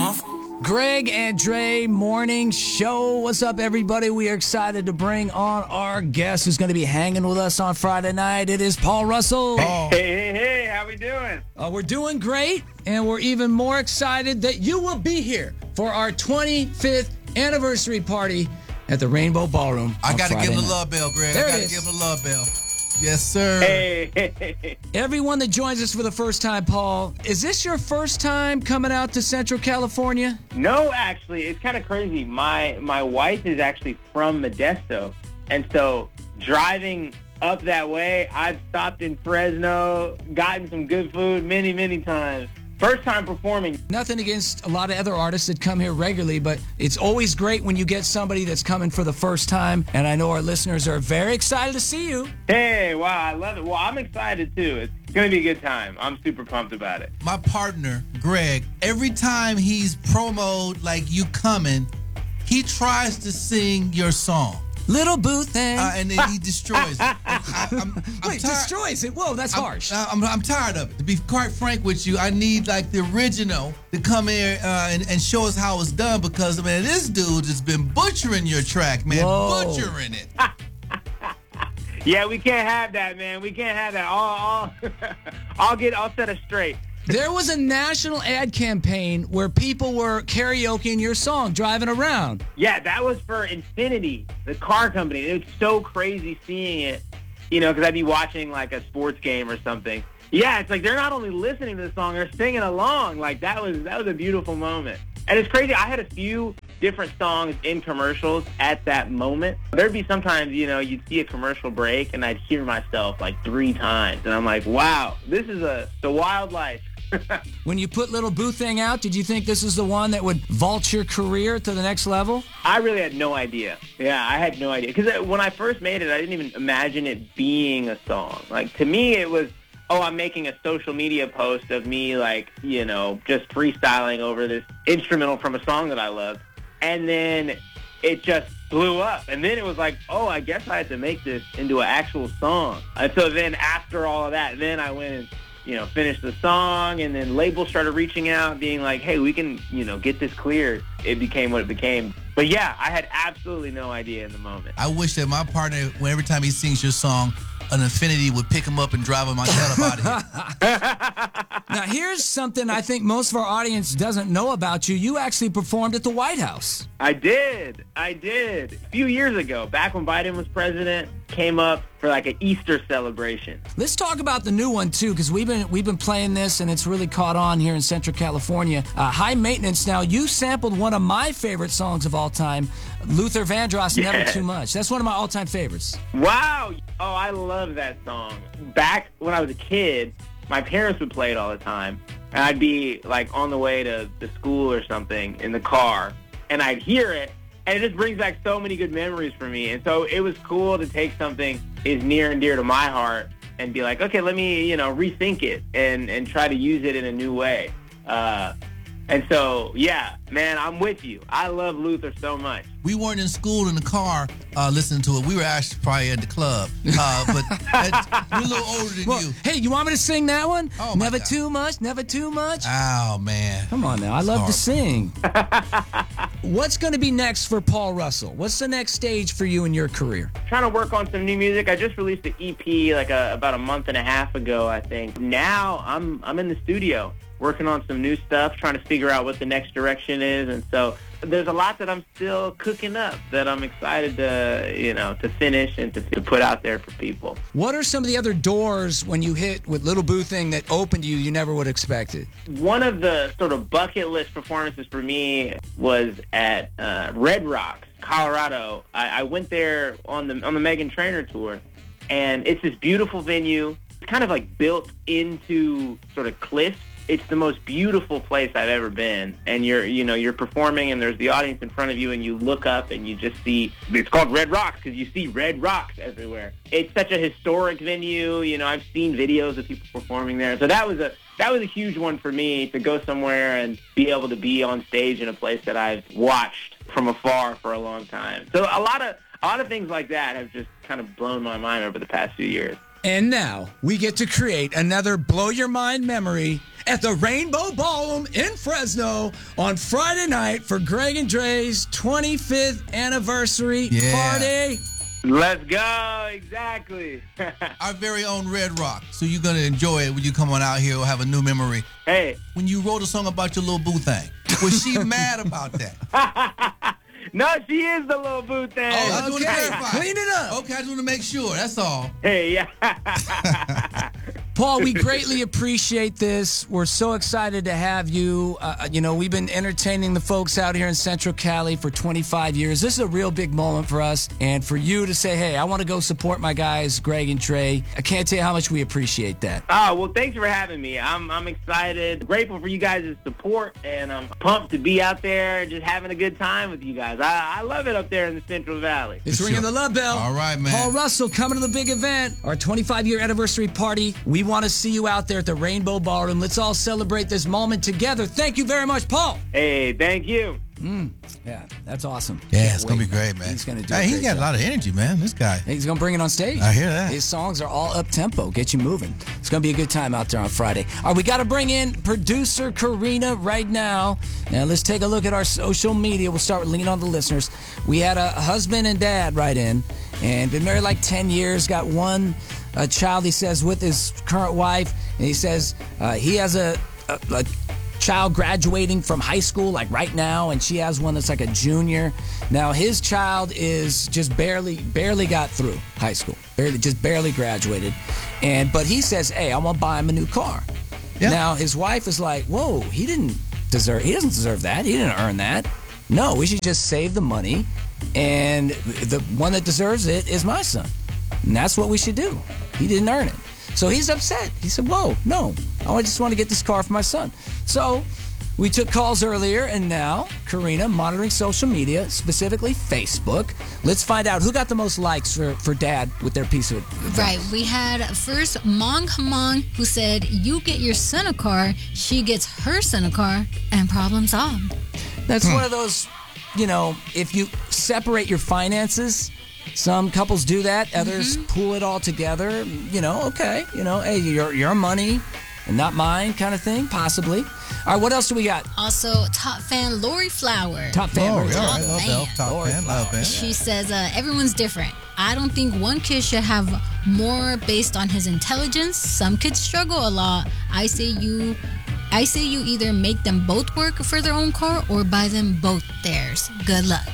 Greg and Dre Morning Show. What's up, everybody? We are excited to bring on our guest who's going to be hanging with us on Friday night. It is Paul Russell. Hey, how we doing? We're doing great, and we're even more excited that you will be here for our 25th anniversary party at the Rainbow Ballroom. I got to give him a love bell, Greg. There I got to give him a love bell. Yes, sir. Hey. Everyone that joins us for the first time, Paul, is this your first time coming out to Central California? No, actually, it's kind of crazy. My wife is actually from Modesto, and so driving up that way, I've stopped in Fresno, gotten some good food many times. First time performing. Nothing against a lot of other artists that come here regularly, but it's always great when you get somebody that's coming for the first time, and I know our listeners are very excited to see you. Hey, wow, I love it. Well, I'm excited, too. It's going to be a good time. I'm super pumped about it. My partner, Greg, every time he's promoted like you coming, he tries to sing your song. Little Boo Thing. And then he destroys it. Wait, destroys it? Whoa, that's harsh. I'm tired of it. To be quite frank with you, I need like the original to come here and show us how it's done because, man, this dude has been butchering your track, man. Whoa. Butchering it. Yeah, we can't have that, man. We can't have that. I'll set us straight. There was a national ad campaign where people were karaokeing your song, driving around. Yeah, that was for Infinity, the car company. It was so crazy seeing it, because I'd be watching like a sports game or something. Yeah, it's like they're not only listening to the song, they're singing along. Like that was a beautiful moment. And it's crazy. I had a few different songs in commercials at that moment. There'd be sometimes, you'd see a commercial break and I'd hear myself like 3 times. And I'm like, wow, this is the wild life. When you put Little Boo Thing out, did you think this is the one that would vault your career to the next level? I really had no idea. Yeah, I had no idea. Because when I first made it, I didn't even imagine it being a song. Like, to me, it was, I'm making a social media post of me, like, just freestyling over this instrumental from a song that I loved. And then it just blew up. And then it was like, I guess I had to make this into an actual song. And so then after all of that, then I went and finished the song, and then labels started reaching out, being like, hey, we can, get this cleared. It became what it became. But yeah, I had absolutely no idea in the moment. I wish that my partner, every time he sings your song, an Infinity would pick him up and drive him out of here. Now, here's something I think most of our audience doesn't know about you. You actually performed at the White House. I did. A few years ago, back when Biden was president, came up for like an Easter celebration. Let's talk about the new one, too, because we've been playing this, and it's really caught on here in Central California. High Maintenance. Now, you sampled one of my favorite songs of all time, Luther Vandross, Never Too Much. That's one of my all-time favorites. Wow. Oh, I love that song. Back when I was a kid, my parents would play it all the time, and I'd be like on the way to school or something in the car, and I'd hear it, and it just brings back so many good memories for me. And so it was cool to take something is near and dear to my heart and be like, okay, let me, rethink it and try to use it in a new way. And so, yeah, man, I'm with you. I love Luther so much. We weren't in school in the car listening to it. We were actually probably at the club. But we're a little older than you. Hey, you want me to sing that one? Oh, my Never God. Too Much, Never Too Much. Oh, man. Come on now. I love to sing. What's going to be next for Paul Russell? What's the next stage for you in your career? Trying to work on some new music. I just released an EP like about a month and a half ago, I think. Now I'm in the studio working on some new stuff, trying to figure out what the next direction is. And so there's a lot that I'm still cooking up that I'm excited to finish and to put out there for people. What are some of the other doors when you hit with Little Boo Thing that opened you never would have expected? One of the sort of bucket list performances for me was at Red Rocks, Colorado. I went there on the Meghan Trainor tour, and it's this beautiful venue. It's kind of like built into sort of cliffs. It's the most beautiful place I've ever been. And you're performing, and there's the audience in front of you, and you look up and you just see, it's called Red Rocks because you see red rocks everywhere. It's such a historic venue. I've seen videos of people performing there. So that was a huge one for me, to go somewhere and be able to be on stage in a place that I've watched from afar for a long time. So a lot of things like that have just kind of blown my mind over the past few years. And now we get to create another blow your mind memory at the Rainbow Ballroom in Fresno on Friday night for Greg and Dre's 25th anniversary party. Let's go. Exactly. Our very own Red Rock. So you're going to enjoy it when you come on out here. We'll have a new memory. Hey. When you wrote a song about your little boo thing, was she mad about that? No, she is the little boo thing. Oh, I just want to clarify. Clean it up. Okay, I just want to make sure. That's all. Hey, yeah. Paul, we greatly appreciate this. We're so excited to have you. We've been entertaining the folks out here in Central Cali for 25 years. This is a real big moment for us. And for you to say, hey, I want to go support my guys, Greg and Dre, I can't tell you how much we appreciate that. Oh, well, thanks for having me. I'm excited, grateful for you guys' support, and I'm pumped to be out there just having a good time with you guys. I love it up there in the Central Valley. It's ringing the love bell. All right, man. Paul Russell coming to the big event, our 25-year anniversary party. We want to see you out there at the Rainbow Ballroom. Let's all celebrate this moment together. Thank you very much, Paul. Hey, thank you. Yeah, that's awesome. Yeah, it's going to be great, man. He's going to do He's got a lot of energy, man, this guy. He's going to bring it on stage. I hear that. His songs are all up-tempo, get you moving. It's going to be a good time out there on Friday. All right, we got to bring in producer Karina right now. Now, let's take a look at our social media. We'll start with leaning on the listeners. We had a husband and dad write in and been married like 10 years, got one child, he says, with his current wife. And he says he has a child graduating from high school like right now, and she has one that's like a junior. Now his child is just barely got through high school, barely graduated, but he says, hey, I want to buy him a new car. Yeah. Now his wife is like, whoa, he doesn't deserve that, he didn't earn that. No, we should just save the money, and the one that deserves it is my son, and that's what we should do. He didn't earn it. So he's upset. He said, whoa, no, I just want to get this car for my son. So we took calls earlier, and now Karina, monitoring social media, specifically Facebook. Let's find out who got the most likes for Dad with their piece of advice. Right. We had first Mong Hamong, who said, you get your son a car, she gets her son a car, and problem solved. That's one of those, if you separate your finances, some couples do that. Others pool it all together. Okay. Hey, your money and not mine kind of thing, possibly. All right, what else do we got? Also, top fan Lori Flower. Top fan. Oh, Lori yeah, Flower. I love that. Top fan, love that. She says, everyone's different. I don't think one kid should have more based on his intelligence. Some kids struggle a lot. I say you either make them both work for their own car or buy them both theirs. Good luck.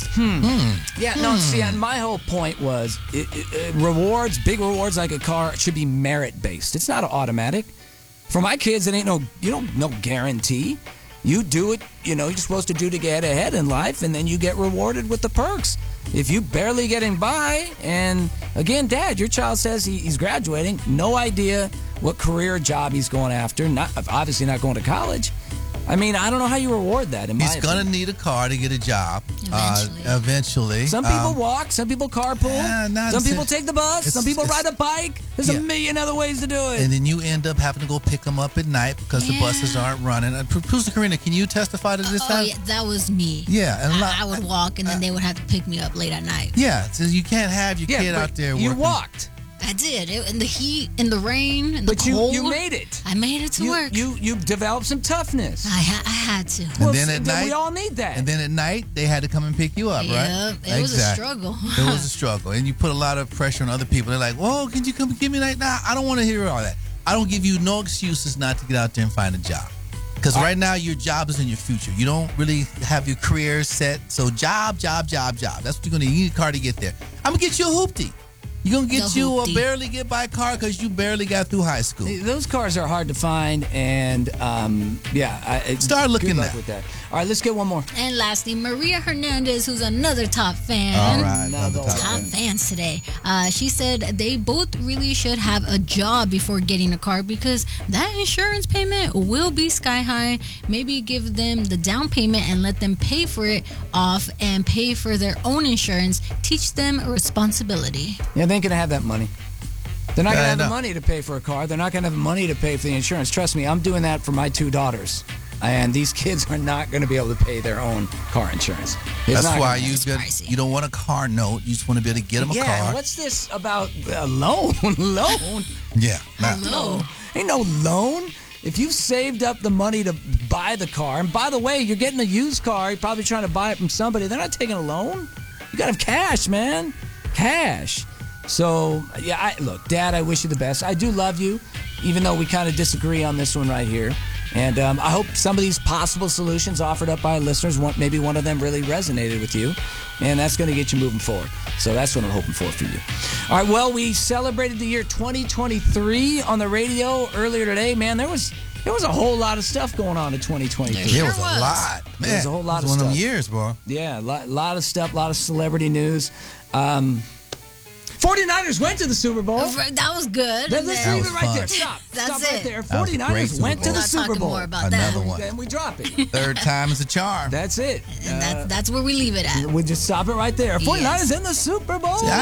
Yeah, no, see, my whole point was rewards, big rewards like a car, should be merit-based. It's not automatic. For my kids, it ain't no guarantee. You do it, you're supposed to do to get ahead in life, and then you get rewarded with the perks. If you barely getting by, and again, Dad, your child says he's graduating, no idea what career or job he's going after, obviously not going to college. I mean, I don't know how you reward that. He's going to need a car to get a job. Eventually. Some people walk. Some people carpool. Some people take the bus. Some people ride a bike. There's a million other ways to do it. And then you end up having to go pick them up at night because the buses aren't running. Producer Karina, can you testify to this time? Yeah, that was me. Yeah. And I would walk, and then they would have to pick me up late at night. Yeah. So you can't have your kid out there working. You walked. I did. In the heat, in the rain, in the cold. But you made it. I made it to work. You developed some toughness. I had to. And then at night, we all need that. And then at night, they had to come and pick you up, right? Yeah, it was a struggle. It was a struggle. And you put a lot of pressure on other people. They're like, whoa, can you come give me that? Nah, I don't want to hear all that. I don't give you no excuses not to get out there and find a job. Because right now, your job is in your future. You don't really have your career set. So job. That's what you're going to need. You need a car to get there. I'm going to get you a hoopty. You're going to get you a barely get by car because you barely got through high school. Those cars are hard to find, and start looking at that. All right, let's get one more. And lastly, Maria Hernandez, who's another top fan. All right, another top fans today. She said they both really should have a job before getting a car because that insurance payment will be sky high. Maybe give them the down payment and let them pay for it off and pay for their own insurance. Teach them responsibility. Yeah, they ain't gonna have that money. They're not gonna have the money to pay for a car. They're not gonna have the money to pay for the insurance. Trust me, I'm doing that for my two daughters. And these kids are not going to be able to pay their own car insurance. It's That's not why gonna- you don't want a car note. You just want to be able to get them a Yeah, car. what's this about a loan? Loan? Yeah. Nah. Hello. Ain't no loan. If you've saved up the money to buy the car, and by the way, you're getting a used car, you're probably trying to buy it from somebody. They're not taking a loan. You got to have cash, man. Cash. So, yeah, look, Dad, I wish you the best. I do love you, even though we kind of disagree on this one right here. And I hope some of these possible solutions offered up by listeners, maybe one of them really resonated with you, and that's going to get you moving forward. So that's what I'm hoping for you. All right, well, we celebrated the year 2023 on the radio earlier today. Man, there was a whole lot of stuff going on in 2023. There was Sure a was. lot. Man, There was a whole lot it was of one of them stuff. years, bro. Yeah, a lot of stuff, a lot of celebrity news. 49ers went to the Super Bowl. That was good. Let's That leave was it right fun. there. Stop. That's Stop right it. there. That was a great 49ers Super went to Bowl. the We're not Super talking Bowl. more about Another that. one. And we drop it. Third time is a charm. That's it. And that's where we leave it at. We just stop it right there. 49ers Yes. in the Super Bowl. See,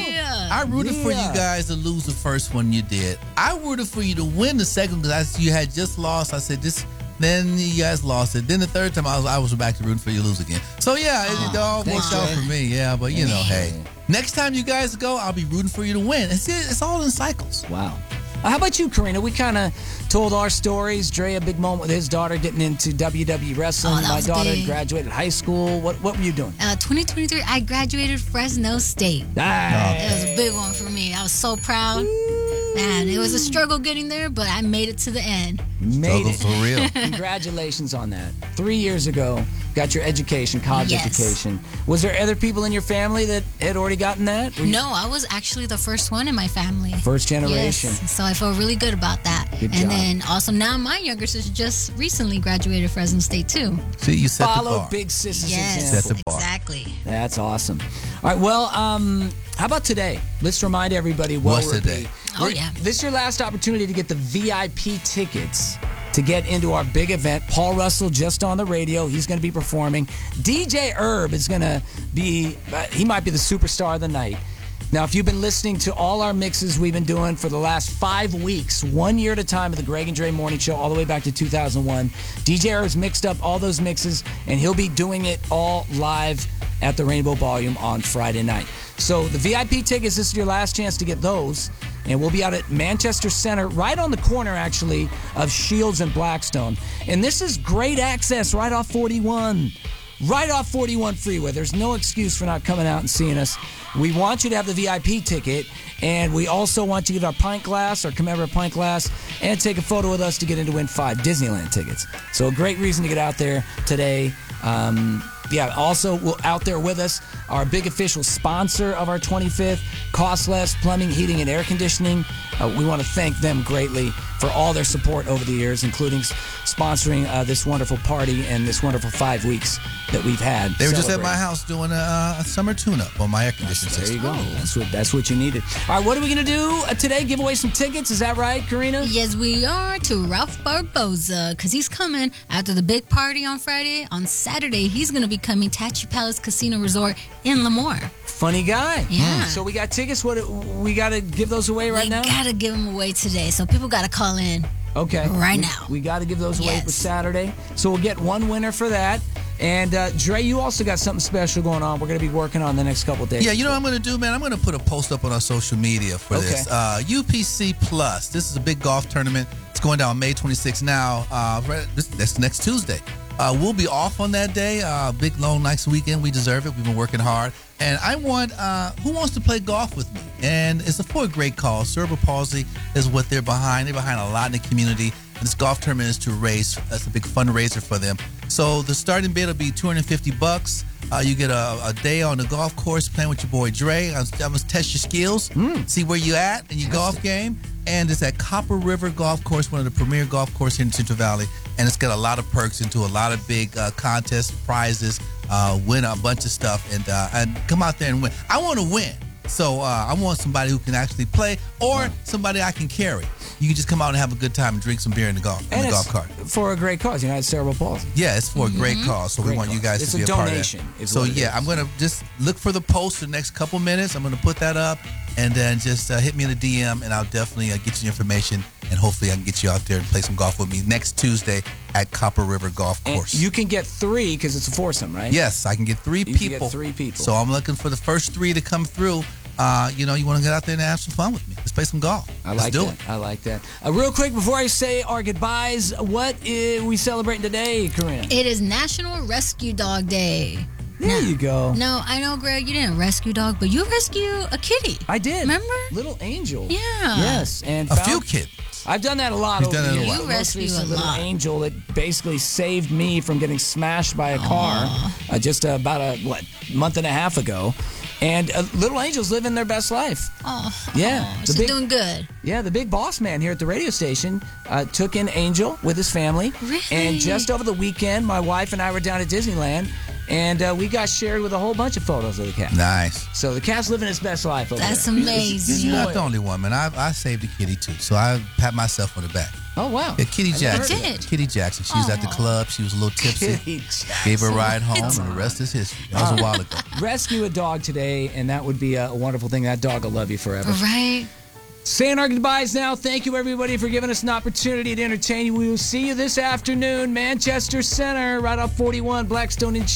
I rooted for you Yeah. guys to lose the first one you did. I rooted for you to win the second because you had just lost. I said this. Then you guys lost it. Then the third time I was back to rooting for you to lose again. So yeah, it all thanks, worked out Jay. for me. Yeah, but you know, hey, next time you guys go, I'll be rooting for you to win. It's all in cycles. Wow. How about you, Karina? We kind of told our stories. Dre, a big moment with his daughter getting into WWE wrestling. Oh, that My was daughter big. graduated high school. What were you doing? 2023, I graduated Fresno State. It was a big one for me. I was so proud. Man, it was a struggle getting there, but I made it to the end. Made Struggle it. for real. Congratulations on that. 3 years ago, got your education, college Yes. education. Was there other people in your family that had already gotten that? Were you No, I was actually the first one in my family. First generation. Yes, so I feel really good about that. Good and job. then also now my younger sister just recently graduated Fresno State too. See, you set the Follow bar. Big Sis's Yes, example. Set the bar. exactly. That's awesome. All right, well, how about today? Let's remind everybody what What's we're today? Oh, yeah. This is your last opportunity to get the VIP tickets to get into our big event. Paul Russell just on the radio. He's going to be performing. DJ Herb is going to be, he might be the superstar of the night. Now, if you've been listening to all our mixes we've been doing for the last 5 weeks, 1 year at a time of the Greg and Dre Morning Show, all the way back to 2001, DJ Herb's mixed up all those mixes, and he'll be doing it all live at the Rainbow Volume on Friday night. So the VIP tickets, this is your last chance to get those. And we'll be out at Manchester Center, right on the corner, actually, of Shields and Blackstone. And this is great access right off 41. Right off 41 freeway. There's no excuse for not coming out and seeing us. We want you to have the VIP ticket, and we also want you to get our pint glass, our commemorative pint glass, and take a photo with us to get in to win 5 Disneyland tickets. So a great reason to get out there today. Also out there with us, our big official sponsor of our 25th, Cost Less Plumbing, Heating, and Air Conditioning. We want to thank them greatly for all their support over the years, including sponsoring this wonderful party and this wonderful 5 weeks that we've had. They were just at celebrating. my house doing a summer tune-up on my air conditioning There you system. go. That's what you needed. All right, what are we going to do today? Give away some tickets. Is that right, Karina? Yes, we are to Ralph Barboza because he's coming after the big party on Friday. On Saturday, he's going to be coming to Tattoo Palace Casino Resort in Lemoore. Funny guy. Yeah. So we got tickets. What we got to give those away right we now? got to give them away today, so people got to call in. Okay. Right We- now. We got to give those away Yes. for Saturday. So we'll get one winner for that. And Dre, you also got something special going on. We're going to be working on the next couple of days. Yeah, you know what I'm going to do, man? I'm going to put a post up on our social media for Okay. this. UPC Plus. This is a big golf tournament. It's going down May 26th now. That's next Tuesday. We'll be off on that day. Big, long, nice weekend. We deserve it. We've been working hard. And I want, who wants to play golf with me? And it's for a great cause. Cerebral palsy is what they're behind. They're behind a lot in the community. This golf tournament is to raise, it's a big fundraiser for them. So the starting bid will be $250. You get a day on the golf course playing with your boy Dre. I'm going to test your skills, see where you at in your golf game. And it's at Copper River Golf Course, one of the premier golf courses here in Central Valley. And it's got a lot of perks into a lot of big contests, prizes, win a bunch of stuff, and come out there and win. I want to win. So I want somebody who can actually play or somebody I can carry. You can just come out and have a good time and drink some beer in the golf cart. For a great cause. You know, it's cerebral palsy. Yeah, it's for a great cause. So we Great want you cause. guys It's to be a a part donation, of that. is So what it yeah, is. I'm going to just look for the post in the next couple minutes. I'm going to put that up and then just hit me in the DM and I'll definitely get you the information and hopefully I can get you out there and play some golf with me next Tuesday at Copper River Golf Course. And you can get 3 because it's a foursome, right? Yes, I can get 3 people. You can get 3 people. So I'm looking for the first 3 to come through. You want to get out there and have some fun with me. Let's play some golf. Let's do it. I like that. Real quick, before I say our goodbyes, what are we celebrating today, Corinne? It is National Rescue Dog Day. There you go. No, I know, Greg, you didn't rescue dog, but you rescue a kitty. I did. Remember? Little Angel. Yeah. Yes. And A few kids. I've done that a lot You've over done the it a years. lot. You Most rescue recent a little lot. Angel that basically saved me from getting smashed by a car just about a month and a half ago. And little angels living their best life. Oh, Yeah, the she's big- doing good. Yeah, the big boss man here at the radio station took in Angel with his family. Really? And just over the weekend, my wife and I were down at Disneyland, and we got shared with a whole bunch of photos of the cat. Nice. So the cat's living his best life over That's there. amazing. You're not the only one, man. I saved a kitty too, so I pat myself on the back. Oh, wow. Yeah, Kitty I Jackson. did. Kitty Jackson. She was at the Aw. club. She was a little tipsy. Kitty Jackson. Gave her a ride home, and the rest is history. That was a while ago. Rescue a dog today, and that would be a wonderful thing. That dog will love you forever. Right? Saying our goodbyes now. Thank you, everybody, for giving us an opportunity to entertain you. We will see you this afternoon, Manchester Center, right off 41, Blackstone and